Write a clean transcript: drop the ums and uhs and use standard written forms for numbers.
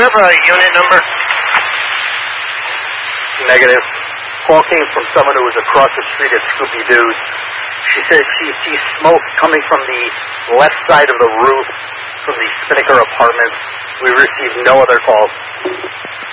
have a unit number? Negative. Call came from someone who was across the street at Scooby Doo's. She said she sees smoke coming from the left side of the roof from the Spinnaker apartments. We received no other calls.